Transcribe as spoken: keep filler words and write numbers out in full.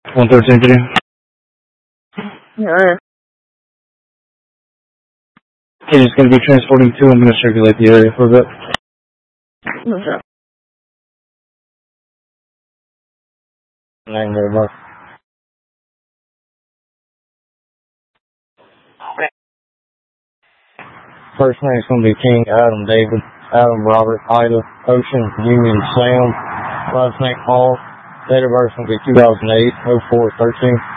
one thirteen today. Yeah. Okay, just going to be transporting two. I'm going to circulate the area for a bit. Okay. Name very much. First name's going to be King Adam David, Adam Robert, Ida, Ocean, Union, Sam. Last name Paul. Date of birth going to be two thousand eight, oh four thirteen.